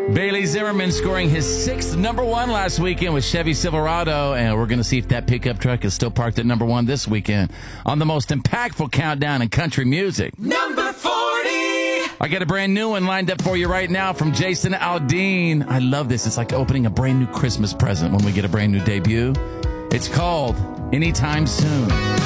Bailey Zimmerman scoring his 6th number one last weekend with Chevy Silverado, and we're going to see if that pickup truck is still parked at number one this weekend on the most impactful countdown in country music. Number 40! I got a brand new one lined up for you right now from Jason Aldean. I love this. It's like opening a brand new Christmas present when we get a brand new debut. It's called Anytime Soon.